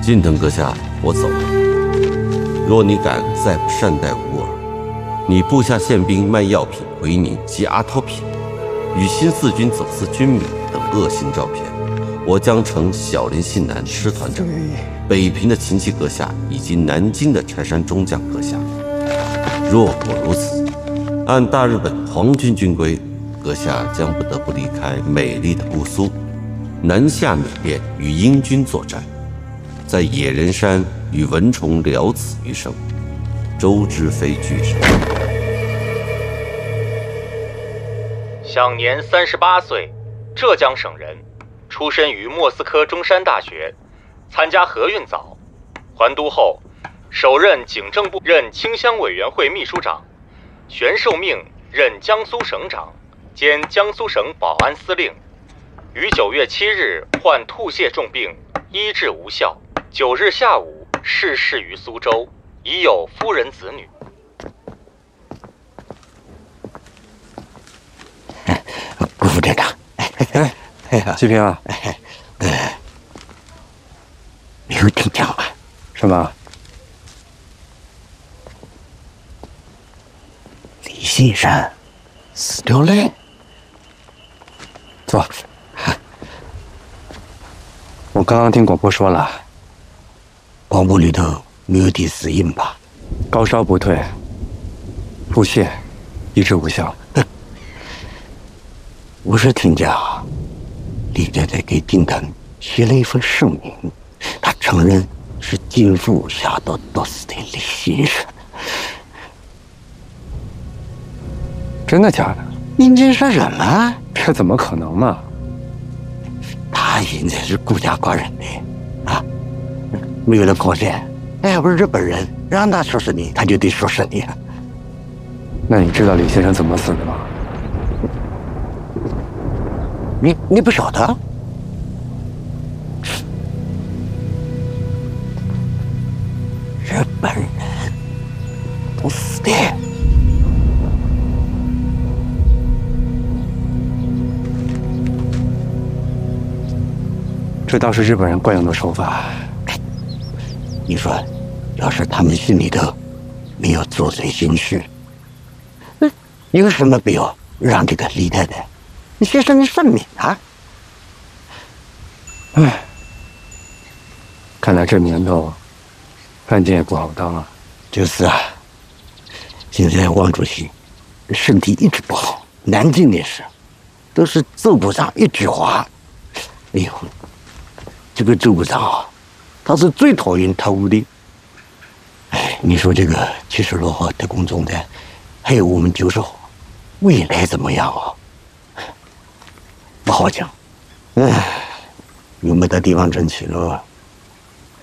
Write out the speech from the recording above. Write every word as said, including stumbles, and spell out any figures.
近藤阁下，我走了。若你敢再不善待吾儿，你部下宪兵卖药品、回宁及阿托品，与新四军走私军米等恶行照片，我将呈小林信男师团长、北平的秦七阁下以及南京的柴山中将阁下。若果如此，按大日本皇军军规，阁下将不得不离开美丽的姑苏，南下缅甸与英军作战，在野人山与蚊虫了此余生，周之非巨神。 享年三十八岁，浙江省人，出身于莫斯科中山大学，参加河运早。还都后，首任警政部任清乡委员会秘书长，旋受命任江苏省长兼江苏省保安司令。于九月七日患吐泻重病，医治无效。九日下午逝世于苏州，已有夫人子女。 顾副队长，哎哎哎呀， 季平啊， 哎哎，没有听讲啊？ 什么？ 李先生死掉了。 坐。我刚刚听广播说了， 广播里头没有第四音吧？ 高烧不退，腹泻，医治无效。 我是听讲，李太太给丁腾写了一份声明，他承认是金府下到毒死的李先生。 真的假的？ 您这是什么？ 这怎么可能嘛？ 他现在是孤家寡人的啊，为了靠山，哎，要不是日本人让他说是你，他就得说是你。 那你知道李先生怎么死的吗？ 你你不晓得？日本人都死的。 这倒是日本人惯用的手法。 你说，要是他们心里头没有作祟心虚，有什么必要让这个李太太你牺牲你生命啊？ 唉，看来这年头饭店也不好当啊。 就是啊，现在王主席身体一直不好，南京的事都是周部长一句话。哎呦，这个周部长啊，他是最讨厌特务的。哎，你说这个七十多号特工中的，还有我们九十号，未来怎么样啊？不好讲。哎，有没得地方争气了？